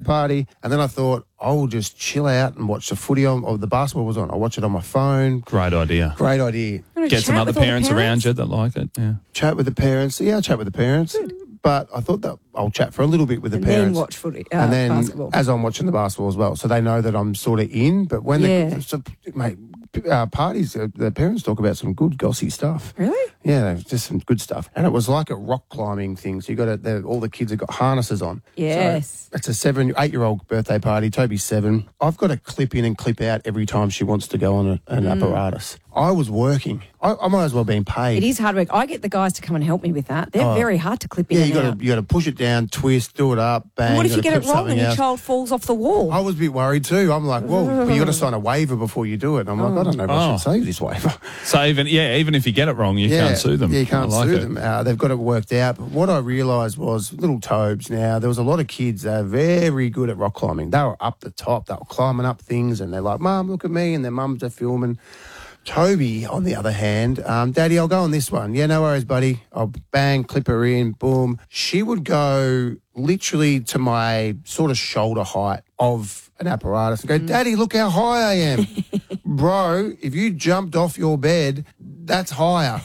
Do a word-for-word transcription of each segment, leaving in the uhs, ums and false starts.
party. And then I thought, I'll just chill out and watch the footy on, or the basketball was on. I'll watch it on my phone. Great idea. Great idea. Get some other parents, parents around you that like it. Yeah. Chat with the parents. Yeah, I'll chat with the parents. Good. But I thought that I'll chat for a little bit with the and parents. then watch footy, uh, and then basketball. as I'm watching the basketball as well. So they know that I'm sort of in. But when Yeah. the, so, mate, uh, parties, uh, the parents talk about some good gossy stuff. Really? Yeah, just some good stuff. And it was like a rock climbing thing. So you got to, all the kids have got harnesses on. Yes. So it's a seven, eight-year-old birthday party. Toby's seven. I've got to clip in and clip out every time she wants to go on a, an Mm. apparatus. I was working. I, I might as well been paid. It is hard work. I get the guys to come and help me with that. They're Oh. very hard to clip in Yeah, and you got out. to you got to push it down, twist, do it up, bang. What if you gotta get it clip wrong and something your else. child falls off the wall? I was a bit worried too. I'm like, well, but you got to sign a waiver before you do it. And I'm like, I don't know if I Oh. should save this waiver. So even yeah, even if you get it wrong, you yeah, can't sue them. Yeah, you can't I like sue it. them. Uh, they've got it worked out. But what I realised was little Tobes now, there was a lot of kids that are very good at rock climbing. They were up the top. They were climbing up things and they're like, Mum, look at me. And their mums are filming. Toby, on the other hand, um, Daddy, I'll go on this one. Yeah, no worries, buddy. I'll bang, clip her in, boom. She would go literally to my sort of shoulder height of an apparatus and go, Daddy, look how high I am. Bro, if you jumped off your bed, that's higher.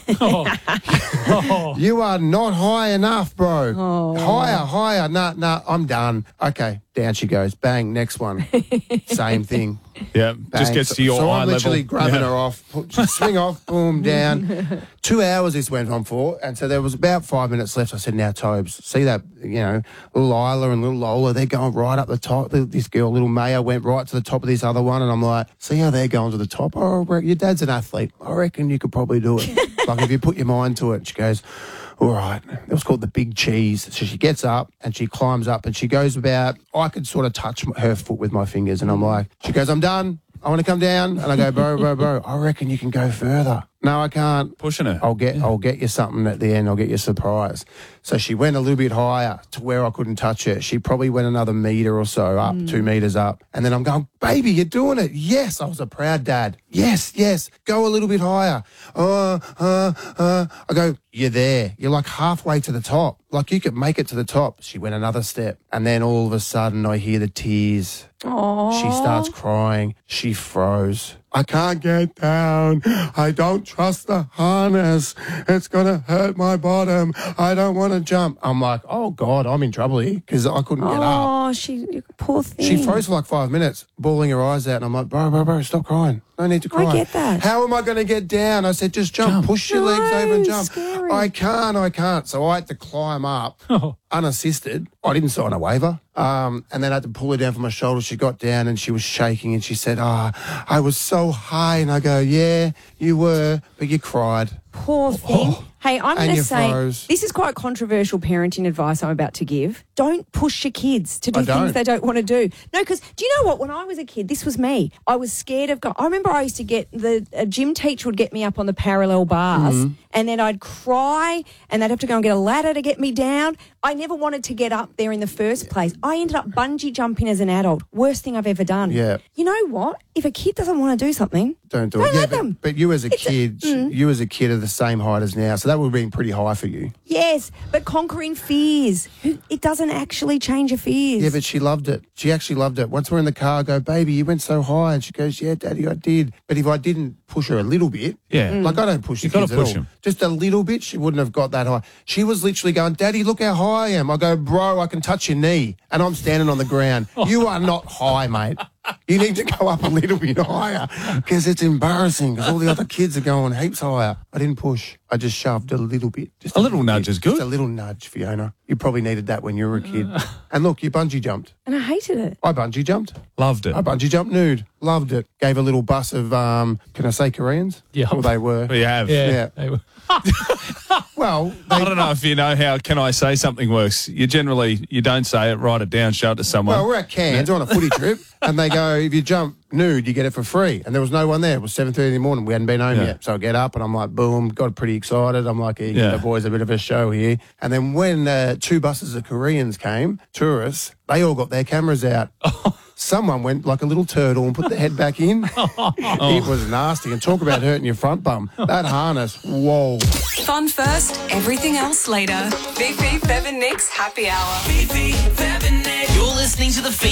You are not high enough, bro. Oh. Higher, higher. Nah, nah, I'm done. Okay, down she goes. Bang, next one. Same thing. Yeah, Bang. just gets so, to your so eye I'm literally level. grabbing Yeah. her off, put, just swing off, boom, down. Two hours this went on for, and so there was about five minutes left. I said, now, Tobes, see that, you know, little Isla and little Lola, they're going right up the top. This girl, little Maya, went right to the top of this other one, and I'm like, see how they're going to the top? Oh, I reckon- your dad's an athlete. I reckon you could probably do it. Like, if you put your mind to it. She goes, all right. It was called the Big Cheese. So she gets up and she climbs up and she goes about, I could sort of touch her foot with my fingers, and I'm like, she goes, I'm done. I want to come down. And I go, bro, bro, bro, I reckon you can go further. No, I can't. Pushing her. I'll get I'll get you something at the end. I'll get you a surprise. So she went a little bit higher to where I couldn't touch her. She probably went another metre or so up, two metres up. And then I'm going, baby, you're doing it. Yes, I was a proud dad. Yes, yes, go a little bit higher. Uh, uh, uh. I go, you're there. You're like halfway to the top. Like you could make it to the top. She went another step. And then all of a sudden I hear the tears. Aww. She starts crying. She froze. I can't get down. I don't trust the harness. It's going to hurt my bottom. I don't want to jump. I'm like, oh, God, I'm in trouble here because I couldn't get up. Oh, she, you poor thing. She froze for like five minutes, bawling her eyes out. And I'm like, bro, bro, bro, stop crying. No need to cry. I get that. How am I going to get down? I said, just jump. Jump. Push your No, legs over and jump. scary. I can't, I can't. So I had to climb up unassisted. I didn't sign a waiver. Um, and then I had to pull her down from my shoulder. She got down and she was shaking and she said, oh, I was so high. And I go, yeah, you were, but you cried. Poor thing. Hey, I'm And going to you say, froze. this is quite controversial parenting advice I'm about to give. Don't push your kids to do I things don't. they don't want to do. No, because do you know what? When I was a kid, this was me. I was scared of going. I remember I used to get, the a gym teacher would get me up on the parallel bars Mm-hmm. and then I'd cry and they'd have to go and get a ladder to get me down. I never wanted to get up there in the first place. I ended up bungee jumping as an adult. Worst thing I've ever done. Yeah. You know what? If a kid doesn't want to do something, Don't do Don't it. Yeah, let but, them. but you as a It's a- kid, you as a kid are the same height as now. So that would have been pretty high for you. yes, but conquering fears. It doesn't actually change your fears. Yeah, but she loved it. She actually loved it. Once we're in the car, I go, baby, you went so high. And she goes, yeah, Daddy, I did. But if I didn't push her a little bit, Yeah. Mm. like I don't push You the gotta kids at push all. them. Just a little bit, she wouldn't have got that high. She was literally going, Daddy, look how high I am. I go, bro, I can touch your knee. And I'm standing on the ground. You are not high, mate. You need to go up a little bit higher because it's embarrassing because all the other kids are going heaps higher. I didn't push. I just shoved a little bit. Just A little nudge bit. is good. Just a little nudge, Fiona. You probably needed that when you were a kid. And look, you bungee jumped. And I hated it. I bungee jumped. Loved it. I bungee jumped nude. Loved it. Gave a little bus of, um, can I say Koreans? Yeah. Well, they were. We have. Yeah. Yeah. They were- Well, they, I don't know if you know how Can I Say Something works. You generally, you don't say it, write it down, show it to someone. well, we're at Cairns on a footy trip, and they go, if you jump nude, you get it for free. And there was no one there. It was seven thirty in the morning. We hadn't been home Yeah. yet. So I get up, and I'm like, boom, got pretty excited. I'm like, yeah, Yeah. the boys, a bit of a show here. And then when uh, two buses of Koreans came, tourists, they all got their cameras out. Someone went like a little turtle and put the head back in. It was nasty. And talk about hurting your front bum. That harness, whoa. Fun first, everything else later. Fifi, Bev and Nick's Happy Hour. Fifi, Bev and Nick. You're listening to the